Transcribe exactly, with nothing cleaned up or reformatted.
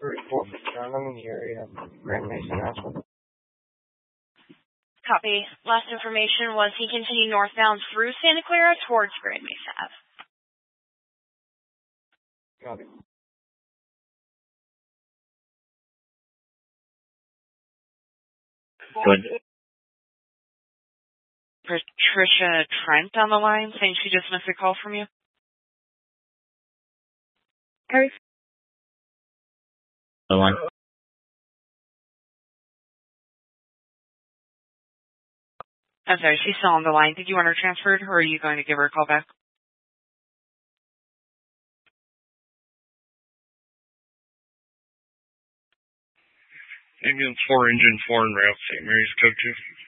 Report for John. I'm in the area. Grand Mesa, Knoxville. Copy. Last information was he continued northbound through Santa Clara towards Grand Mesa Ave. Copy. Good. Patricia Trent on the line saying she just missed a call from you. Okay. The one. I'm sorry, she's still on the line. Did you want her transferred, or are you going to give her a call back? Ambulance four, engine four, and route Saint Mary's code two.